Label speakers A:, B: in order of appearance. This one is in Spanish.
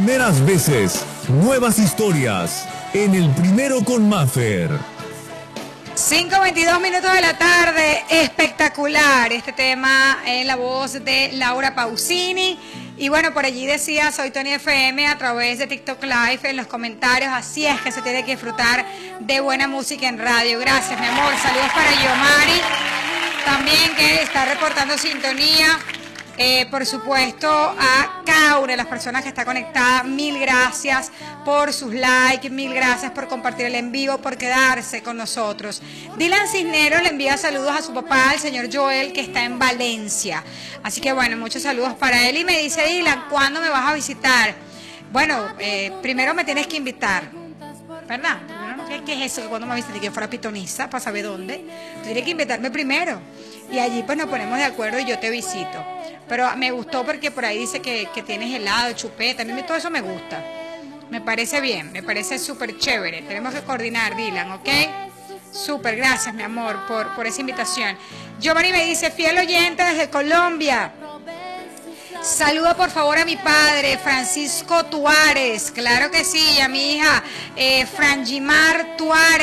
A: Primeras veces, nuevas historias, en el Primero con Maffer.
B: 5:22 minutos de la tarde, espectacular este tema en la voz de Laura Pausini. Y bueno, por allí decía, soy Tony FM a través de TikTok Live en los comentarios, así es que se tiene que disfrutar de buena música en radio. Gracias, mi amor. Saludos para Yomari, también que está reportando sintonía. Por supuesto, a cada una de las personas que está conectada, mil gracias por sus likes, mil gracias por compartir el en vivo, por quedarse con nosotros. Dylan Cisneros le envía saludos a su papá, el señor Joel, que está en Valencia. Así que bueno, muchos saludos para él. Y me dice, Dylan, ¿cuándo me vas a visitar? Bueno, primero me tienes que invitar, ¿verdad? ¿Qué es eso? Que cuando me visité que fuera pitoniza, para saber dónde. Tienes que invitarme primero. Y allí pues nos ponemos de acuerdo y yo te visito. Pero me gustó porque por ahí dice que tienes helado, chupeta, a mí todo eso me gusta. Me parece bien, me parece súper chévere. Tenemos que coordinar, Dylan, ¿ok? Súper, gracias, mi amor, por esa invitación. Giovanni me dice, fiel oyente desde Colombia. Saluda por favor a mi padre, Francisco Tuárez. Claro que sí, a mi hija, Frangimar Tuárez.